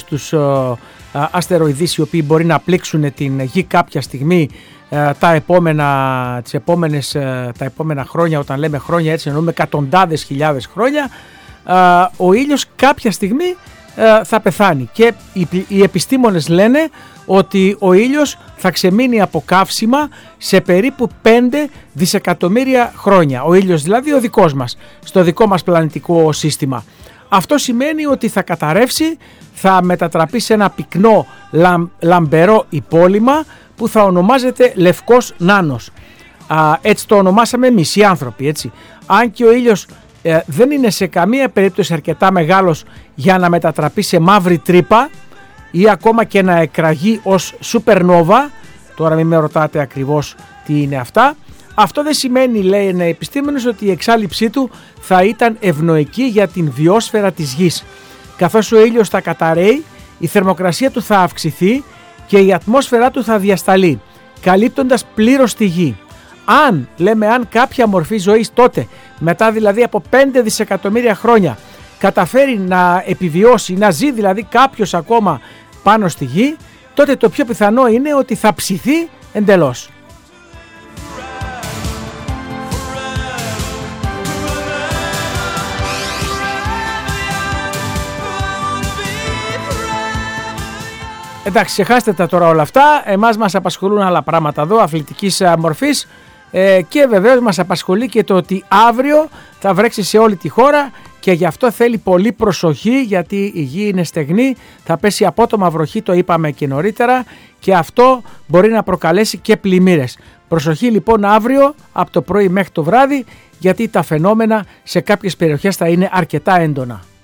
τους αστεροειδείς οι οποίοι μπορεί να πλήξουν την Γη κάποια στιγμή τα επόμενα χρόνια. Όταν λέμε χρόνια έτσι εννοούμε εκατοντάδες χιλιάδες χρόνια. Ο ήλιος κάποια στιγμή θα πεθάνει και οι επιστήμονες λένε ότι ο ήλιος θα ξεμείνει από καύσιμα σε περίπου 5 δισεκατομμύρια χρόνια. Ο ήλιος δηλαδή ο δικός μας, στο δικό μας πλανητικό σύστημα. Αυτό σημαίνει ότι θα καταρρεύσει, θα μετατραπεί σε ένα πυκνό λαμπερό υπόλοιμα που θα ονομάζεται λευκός νάνος. Έτσι το ονομάσαμε εμείς οι άνθρωποι, έτσι. Αν και ο ήλιος δεν είναι σε καμία περίπτωση αρκετά μεγάλος για να μετατραπεί σε μαύρη τρύπα ή ακόμα και να εκραγεί ως supernova, τώρα μην με ρωτάτε ακριβώς τι είναι αυτά, αυτό δεν σημαίνει, λένε οι επιστήμονες, ότι η εξάλειψή του θα ήταν ευνοϊκή για την βιόσφαιρα της Γης. Καθώς ο ήλιος θα καταρρέει, η θερμοκρασία του θα αυξηθεί και η ατμόσφαιρά του θα διασταλεί, καλύπτοντας πλήρως τη Γη. Αν κάποια μορφή ζωής τότε, μετά δηλαδή από 5 δισεκατομμύρια χρόνια, καταφέρει να επιβιώσει, να ζει δηλαδή κάποιος ακόμα πάνω στη Γη, τότε το πιο πιθανό είναι ότι θα ψηθεί εντελώς. Εντάξει, ξεχάστε τα τώρα όλα αυτά, εμάς μας απασχολούν άλλα πράγματα εδώ, αθλητικής μορφής, και βεβαίως μας απασχολεί και το ότι αύριο θα βρέξει σε όλη τη χώρα και γι' αυτό θέλει πολύ προσοχή, γιατί η Γη είναι στεγνή, θα πέσει απότομα βροχή, το είπαμε και νωρίτερα, και αυτό μπορεί να προκαλέσει και πλημμύρες. Προσοχή λοιπόν αύριο από το πρωί μέχρι το βράδυ, γιατί τα φαινόμενα σε κάποιες περιοχές θα είναι αρκετά έντονα.